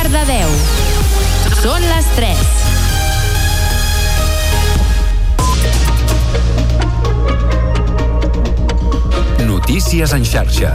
Cardedeu. Són les 3. Notícies en xarxa.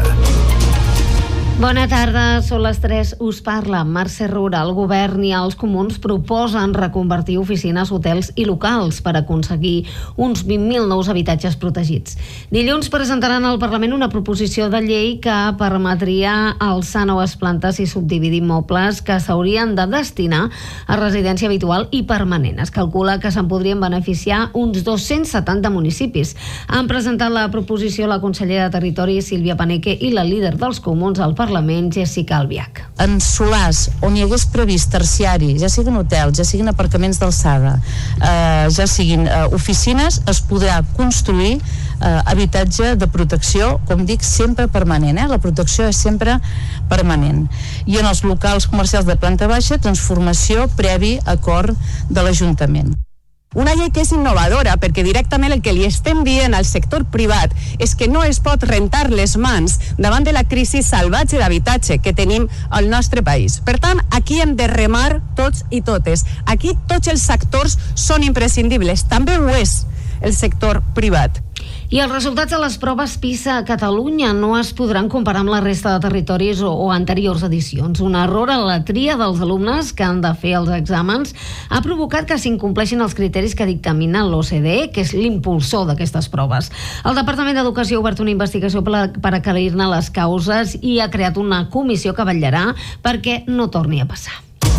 Bona tarda, són les 3, us parla Mercè Roura. El govern i els comuns proposen reconvertir oficines, hotels i locals per aconseguir uns 20.000 nous habitatges protegits. Dilluns presentaran al Parlament una proposició de llei que permetria alçar noves plantes i subdividir immobles que s'haurien de destinar a residència habitual i permanent. Es calcula que se'n podrien beneficiar uns 270 municipis. Han presentat la proposició la consellera de Territori, Sílvia Paneque, i la líder dels comuns al Parlament, Jessica Albiach. En solars on hi hagués previst terciari, ja siguin hotels, ja siguin aparcaments d'alçada, ja siguin oficines, es podrà construir habitatge de protecció, com dic, sempre permanent. La protecció és sempre permanent. I en els locals comercials de planta baixa, transformació previ acord de l'Ajuntament. Una llei que és innovadora perquè directament el que li estem dient al sector privat és que no es pot rentar les mans davant de la crisi salvatge d'habitatge que tenim al nostre país. Per tant, aquí hem de remar tots i totes. Aquí tots els sectors són imprescindibles. També ho és el sector privat. I els resultats de les proves PISA a Catalunya no es podran comparar amb la resta de territoris o anteriors edicions. Un error a la tria dels alumnes que han de fer els exàmens ha provocat que s'incompleixin els criteris que dictamina l'OCDE, que és l'impulsor d'aquestes proves. El Departament d'Educació ha obert una investigació per aclarir-ne les causes i ha creat una comissió que vetllarà perquè no torni a passar.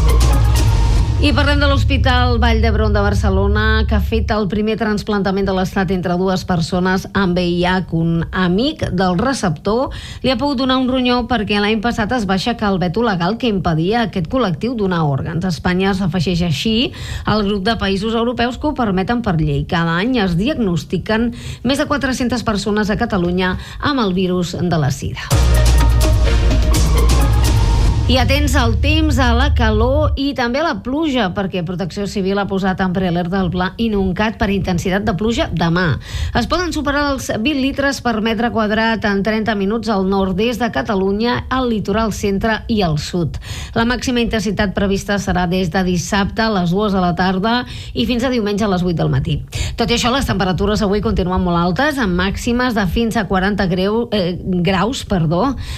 I parlem de l'Hospital Vall d'Hebron de Barcelona, que ha fet el primer trasplantament de l'Estat entre dues persones amb VIH. Un amic del receptor li ha pogut donar un ronyó perquè l'any passat es va aixecar el veto legal que impedia a aquest col·lectiu donar òrgans. Espanya s'afegeix així al grup de països europeus que ho permeten per llei. Cada any es diagnostiquen més de 400 persones a Catalunya amb el virus de la sida. I atents al temps, a la calor i també a la pluja, perquè Protecció Civil ha posat en prealerta el pla Inuncat per intensitat de pluja demà. Es poden superar els 20 litres per metre quadrat en 30 minuts al nord-est de Catalunya, al litoral centre i al sud. La màxima intensitat prevista serà des de dissabte a les 2 de la tarda i fins a diumenge a les 8 del matí. Tot i això, les temperatures avui continuen molt altes, amb màximes de fins a 40 graus.